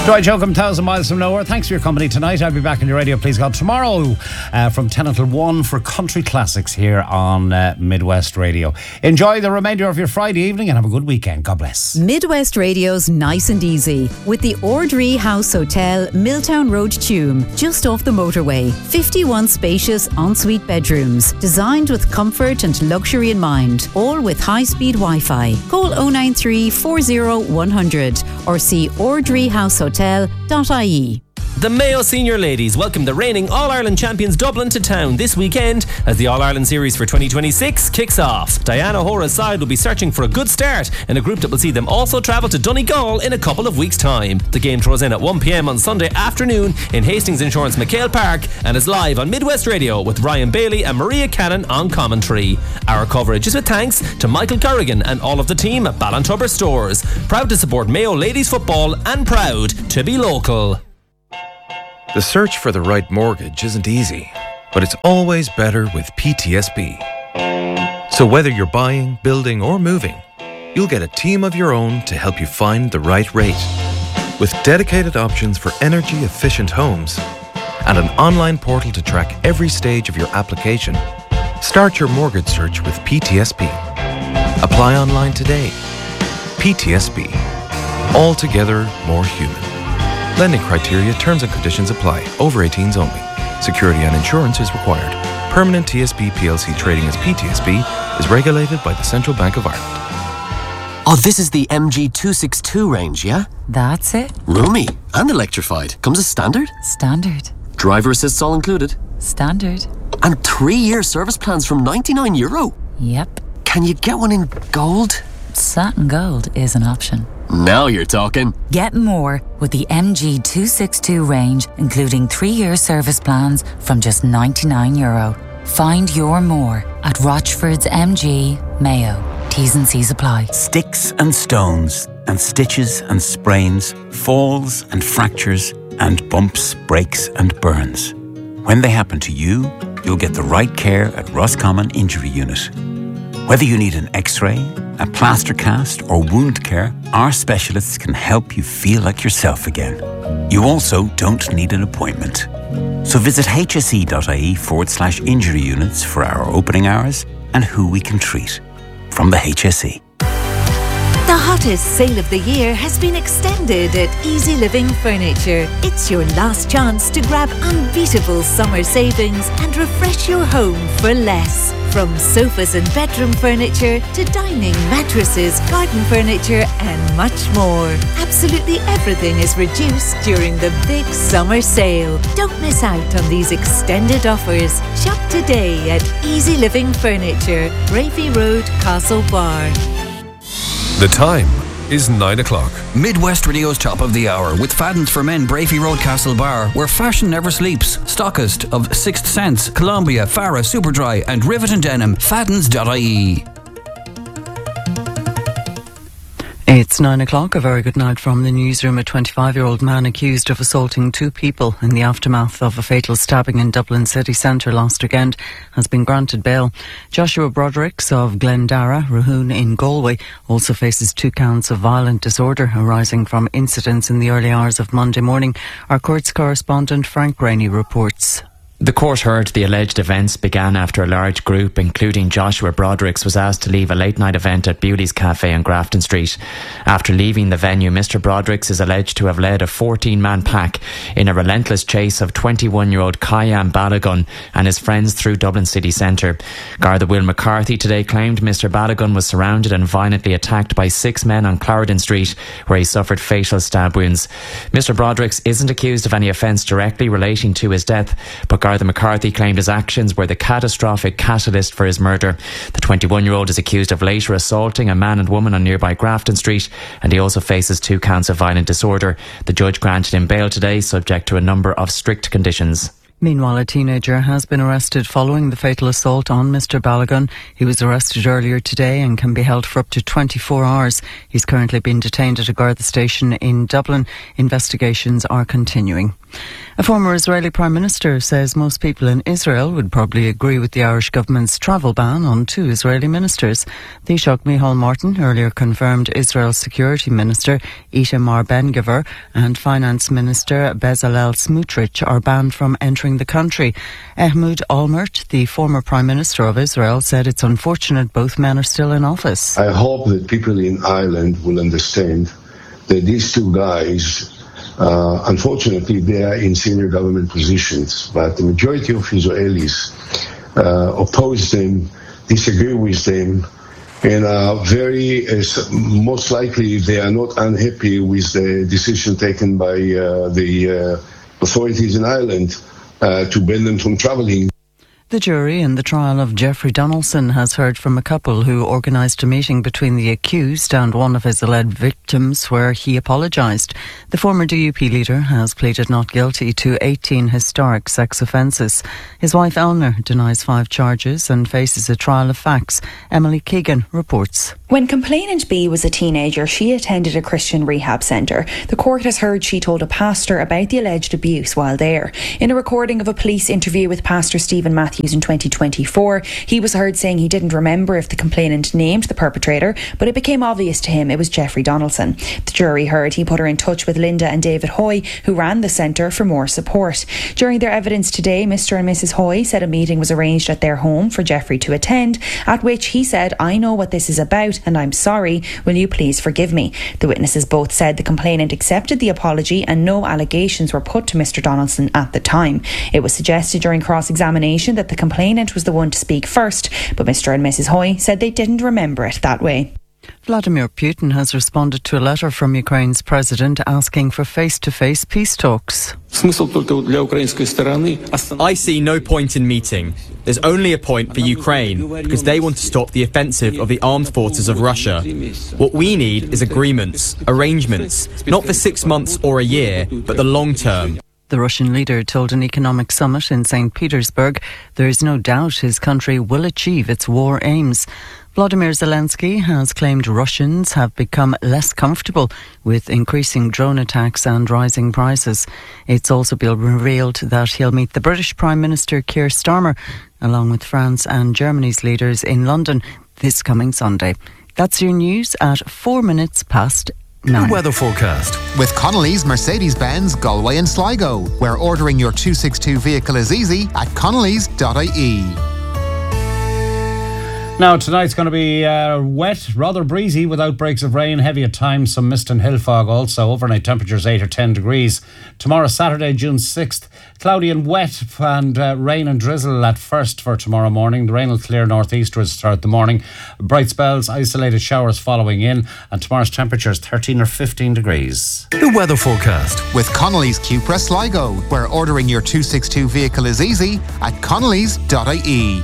Dwight Jokum, 1,000 miles from nowhere. Thanks for your company tonight. I'll be back on your radio, please God, tomorrow from 10 until 1 for country classics here on Midwest Radio. Enjoy the remainder of your Friday evening and have a good weekend. God bless. Midwest Radio's Nice and Easy with the Ordree House Hotel, Milltown Road, Tuam, just off the motorway. 51 spacious ensuite bedrooms, designed with comfort and luxury in mind, all with high-speed Wi-Fi. Call 093 40 100 or see ordreehousehotel.ie. The Mayo Senior Ladies welcome the reigning All-Ireland champions Dublin to town this weekend as the All-Ireland Series for 2026 kicks off. Diana O'Hora's side will be searching for a good start in a group that will see them also travel to Donegal in a couple of weeks' time. The game throws in at 1 p.m. on Sunday afternoon in Hastings Insurance McHale Park and is live on Midwest Radio with Ryan Bailey and Maria Cannon on commentary. Our coverage is with thanks to Michael Corrigan and all of the team at Ballantubber Stores. Proud to support Mayo Ladies Football and proud to be local. The search for the right mortgage isn't easy, but it's always better with PTSB. So whether you're buying, building, or moving, you'll get a team of your own to help you find the right rate. With dedicated options for energy-efficient homes and an online portal to track every stage of your application, start your mortgage search with PTSB. Apply online today. PTSB. Altogether more human. Lending criteria, terms and conditions apply. Over 18s only. Security and insurance is required. Permanent TSB PLC trading as PTSB is regulated by the Central Bank of Ireland. Oh, this is the MG262 range, yeah? That's it. Roomy and electrified. Comes as standard? Standard. Driver assists all included? Standard. And 3-year service plans from €99? Yep. Can you get one in gold? Satin gold is an option. Now you're talking. Get more with the MG262 range, including 3-year service plans from just €99. Find your more at Rochford's MG Mayo. T's and C's apply. Sticks and stones and stitches and sprains, falls and fractures and bumps, breaks and burns. When they happen to you, you'll get the right care at Roscommon Injury Unit. Whether you need an X-ray, a plaster cast or wound care, our specialists can help you feel like yourself again. You also don't need an appointment. So visit hse.ie/injury units for our opening hours and who we can treat. From the HSE. The hottest sale of the year has been extended at Easy Living Furniture. It's your last chance to grab unbeatable summer savings and refresh your home for less. From sofas and bedroom furniture to dining, mattresses, garden furniture and much more. Absolutely everything is reduced during the big summer sale. Don't miss out on these extended offers. Shop today at Easy Living Furniture, Raffy Road, Castlebar. The time is 9 o'clock. Midwest Radio's top of the hour with Fadden's for Men, Brafey Road, Castlebar, where fashion never sleeps. Stockist of Sixth Sense, Columbia, Farah, Superdry and Rivet and Denim. Faddens.ie. It's 9 o'clock. A very good night from the newsroom. A 25-year-old man accused of assaulting 2 people in the aftermath of a fatal stabbing in Dublin city centre last weekend has been granted bail. Joshua Brodericks of Glendara, Rahoon in Galway, also faces 2 counts of violent disorder arising from incidents in the early hours of Monday morning. Our courts correspondent Frank Rainey reports. The court heard the alleged events began after a large group, including Joshua Brodericks, was asked to leave a late-night event at Bewley's Cafe on Grafton Street. After leaving the venue, Mr Brodericks is alleged to have led a 14-man pack in a relentless chase of 21-year-old Kayam Balagun and his friends through Dublin city centre. Garda Will McCarthy today claimed Mr Balagun was surrounded and violently attacked by 6 men on Clarendon Street, where he suffered fatal stab wounds. Mr Brodericks isn't accused of any offence directly relating to his death, but Garda McCarthy claimed his actions were the catastrophic catalyst for his murder. The 21-year-old is accused of later assaulting a man and woman on nearby Grafton Street, and he also faces 2 counts of violent disorder. The judge granted him bail today, subject to a number of strict conditions. Meanwhile, a teenager has been arrested following the fatal assault on Mr. Balogun. He was arrested earlier today and can be held for up to 24 hours. He's currently been detained at a Garda station in Dublin. Investigations are continuing. A former Israeli Prime Minister says most people in Israel would probably agree with the Irish government's travel ban on 2 Israeli ministers. Taoiseach Micheál Martin earlier confirmed Israel's Security Minister Itamar Ben-Gvir and Finance Minister Bezalel Smotrich are banned from entering the country. Ehud Olmert, the former Prime Minister of Israel, said it's unfortunate both men are still in office. I hope that people in Ireland will understand that these 2 guys, unfortunately, they are in senior government positions, but the majority of Israelis oppose them, disagree with them, and are most likely they are not unhappy with the decision taken by the authorities in Ireland to ban them from travelling. The jury in the trial of Jeffrey Donaldson has heard from a couple who organised a meeting between the accused and one of his alleged victims where he apologised. The former DUP leader has pleaded not guilty to 18 historic sex offences. His wife Eleanor denies 5 charges and faces a trial of facts. Emily Keegan reports. When complainant B was a teenager, she attended a Christian rehab centre. The court has heard she told a pastor about the alleged abuse while there. In a recording of a police interview with Pastor Stephen Matthews in 2024, he was heard saying he didn't remember if the complainant named the perpetrator, but it became obvious to him it was Jeffrey Donaldson. The jury heard he put her in touch with Linda and David Hoy, who ran the centre, for more support. During their evidence today, Mr. and Mrs. Hoy said a meeting was arranged at their home for Jeffrey to attend, at which he said, "I know what this is about and I'm sorry, will you please forgive me?" The witnesses both said the complainant accepted the apology and no allegations were put to Mr. Donaldson at the time. It was suggested during cross-examination that the complainant was the one to speak first, but Mr. and Mrs. Hoy said they didn't remember it that way. Vladimir Putin has responded to a letter from Ukraine's president asking for face-to-face peace talks. I see no point in meeting. There's only a point for Ukraine because they want to stop the offensive of the armed forces of Russia. What we need is agreements, arrangements, not for 6 months or a year, but the long term. The Russian leader told an economic summit in St. Petersburg there is no doubt his country will achieve its war aims. Vladimir Zelensky has claimed Russians have become less comfortable with increasing drone attacks and rising prices. It's also been revealed that he'll meet the British Prime Minister Keir Starmer along with France and Germany's leaders in London this coming Sunday. That's your news at 4 minutes past 9. Weather forecast with Connolly's Mercedes-Benz Galway and Sligo, where ordering your 262 vehicle is easy at connolly's.ie. Now, tonight's going to be wet, rather breezy with outbreaks of rain, heavy at times, some mist and hill fog also. Overnight temperatures 8 or 10 degrees. Tomorrow, Saturday, June 6th, cloudy and wet and rain and drizzle at first for tomorrow morning. The rain will clear northeastwards throughout the morning. Bright spells, isolated showers following in, and tomorrow's temperature is 13 or 15 degrees. The weather forecast with Connolly's Cupra Sligo, where ordering your 262 vehicle is easy at connolly's.ie.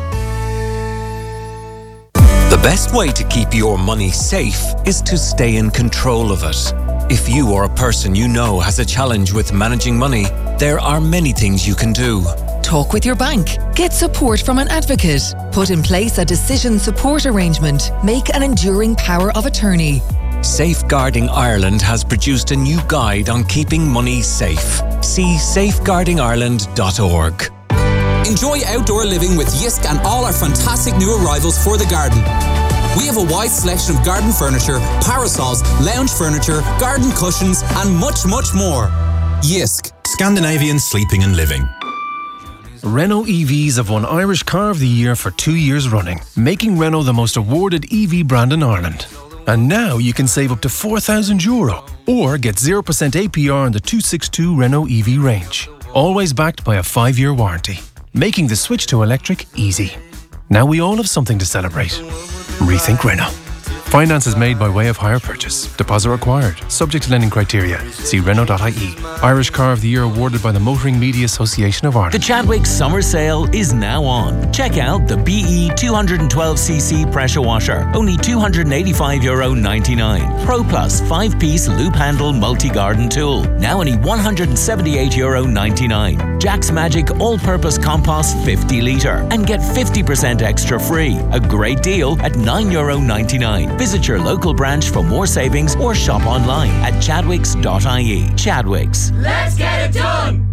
The best way to keep your money safe is to stay in control of it. If you or a person you know has a challenge with managing money, there are many things you can do. Talk with your bank. Get support from an advocate. Put in place a decision support arrangement. Make an enduring power of attorney. Safeguarding Ireland has produced a new guide on keeping money safe. See safeguardingireland.org. Enjoy outdoor living with Jysk and all our fantastic new arrivals for the garden. We have a wide selection of garden furniture, parasols, lounge furniture, garden cushions and much, much more. Jysk, Scandinavian sleeping and living. Renault EVs have won Irish Car of the Year for 2 years running, making Renault the most awarded EV brand in Ireland. And now you can save up to €4,000 or get 0% APR on the 262 Renault EV range. Always backed by a 5-year warranty, making the switch to electric easy. Now we all have something to celebrate. Rethink Renault. Finance is made by way of hire purchase. Deposit required. Subject to lending criteria. See Renault.ie. Irish Car of the Year awarded by the Motoring Media Association of Ireland. The Chadwick Summer Sale is now on. Check out the BE 212cc pressure washer. Only €285.99. Pro Plus 5-piece loop handle multi-garden tool. Now only €178.99. Jack's Magic All-Purpose Compost 50 litre and get 50% extra free. A great deal at €9.99. Visit your local branch for more savings or shop online at chadwicks.ie. Chadwicks. Let's get it done!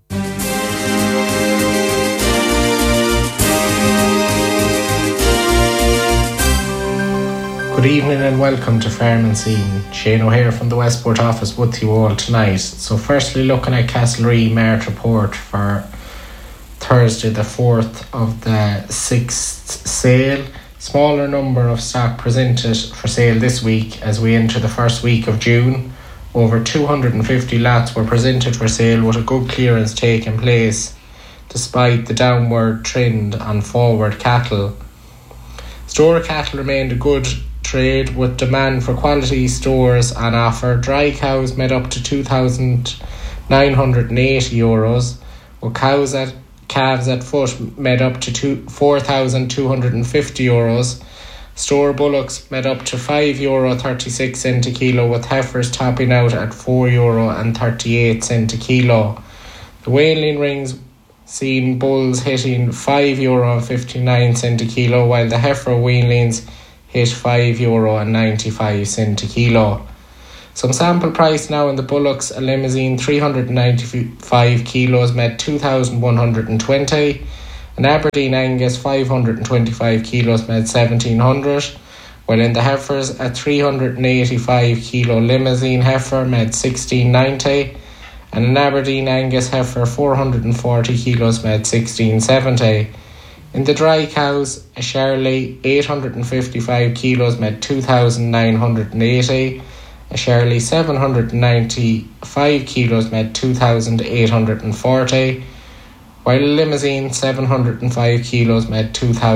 Good evening and welcome to Farm and Scene. Shane O'Hare from the Westport office with you all tonight. So firstly, looking at Castlerea Mart report for Thursday the 4th of the 6th sale. Smaller number of stock presented for sale this week as we enter the first week of June. Over 250 lots were presented for sale with a good clearance taking place despite the downward trend on forward cattle. Store cattle remained a good trade with demand for quality stores on offer. Dry cows made up to €2,980, with calves at foot made up to €4,250. Store bullocks made up to €5.36 a kilo, with heifers topping out at €4.38 a kilo. The weanling rings seen bulls hitting €5.59 a kilo, while the heifer weanlings hit €5.95 a kilo. Some sample price now in the bullocks: a Limousin 395 kilos made 2,120, an Aberdeen Angus 525 kilos made 1,700, while in the heifers a 385 kilo Limousin heifer made 1,690, and an Aberdeen Angus heifer 440 kilos made 1,670. In the dry cows, a Shirley 855 kilos made 2,980, a Shirley 795 kilos made 2,840, while a Limousin 705 kilos made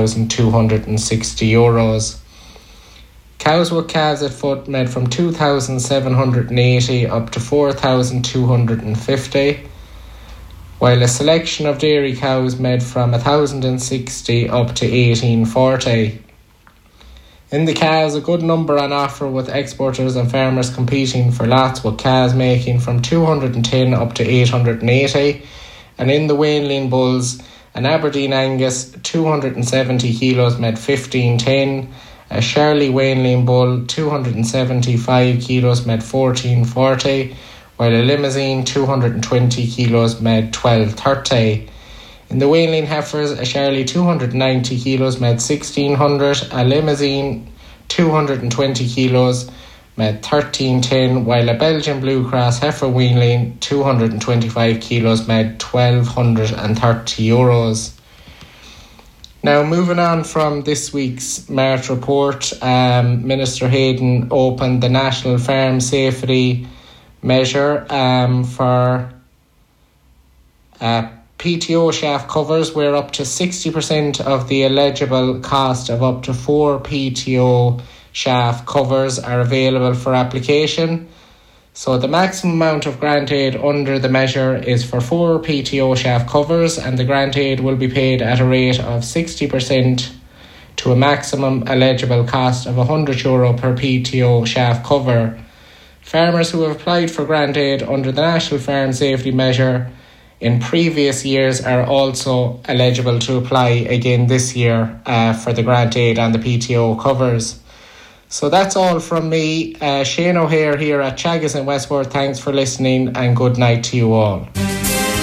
€2,260. Cows with calves at foot made from 2,780 up to 4,250, while a selection of dairy cows made from 1,060 up to 1,840. In the calves, a good number on offer, with exporters and farmers competing for lots, with calves making from 210 up to 880, and in the weanling bulls, an Aberdeen Angus 270 kilos made 1,510, a Shirley weanling bull 275 kilos made 1,440, while a Limousin 220 kilos made 1,230. In the weanling heifers, a Shirley 290 kilos made 1,600, a Limousin 220 kilos made 1,310, while a Belgian Blue Cross heifer weanling 225 kilos made €1,230. Now, moving on from this week's Mart report, Minister Hayden opened the National Farm Safety measure for PTO shaft covers, where up to 60% of the eligible cost of up to 4 PTO shaft covers are available for application. So the maximum amount of grant aid under the measure is for 4 PTO shaft covers, and the grant aid will be paid at a rate of 60% to a maximum eligible cost of €100 per PTO shaft cover. Farmers who have applied for grant aid under the National Farm Safety Measure in previous years are also eligible to apply again this year for the grant aid on the PTO covers. So that's all from me. Shane O'Hare here at Chagas in Westport. Thanks for listening and good night to you all.